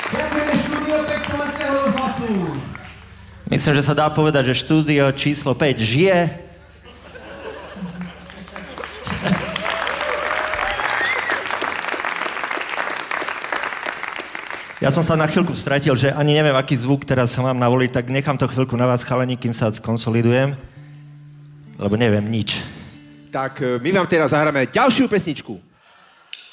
Ďakujeme štúdio Pek Slovenského rozhlasu. Myslím, že sa dá povedať, že štúdio číslo 5 žije. Ja som sa na chvíľku stratil, že ani neviem, aký zvuk teraz sa mám navoliť, tak nechám to chvíľku na vás, chalani, kým sa skonsolidujem, lebo neviem nič. Tak my vám teraz zahráme ďalšiu pesničku.